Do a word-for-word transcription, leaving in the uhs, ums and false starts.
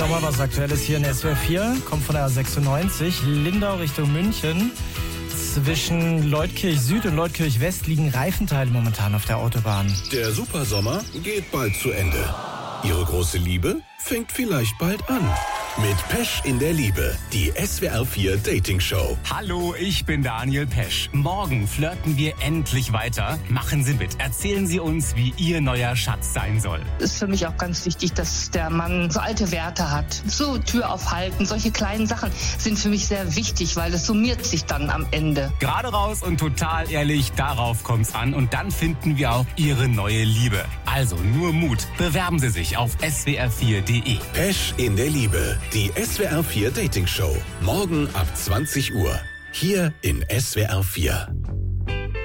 Nochmal was Aktuelles hier in S W R vier, kommt von der A sechsundneunzig, Lindau Richtung München. Zwischen Leutkirch Süd und Leutkirch West liegen Reifenteile momentan auf der Autobahn. Der Supersommer geht bald zu Ende. Ihre große Liebe fängt vielleicht bald an. Mit Pesch in der Liebe, die S W R vier Dating Show. Hallo, ich bin Daniel Pesch. Morgen flirten wir endlich weiter. Machen Sie mit. Erzählen Sie uns, wie Ihr neuer Schatz sein soll. Ist für mich auch ganz wichtig, dass der Mann so alte Werte hat. So Tür aufhalten, solche kleinen Sachen sind für mich sehr wichtig, weil es summiert sich dann am Ende. Gerade raus und total ehrlich, darauf kommt's an. Und dann finden wir auch Ihre neue Liebe. Also nur Mut. Bewerben Sie sich auf s w r vier punkt d e. Pesch in der Liebe, die S W R vier Dating Show. Morgen ab zwanzig Uhr. Hier in S W R vier.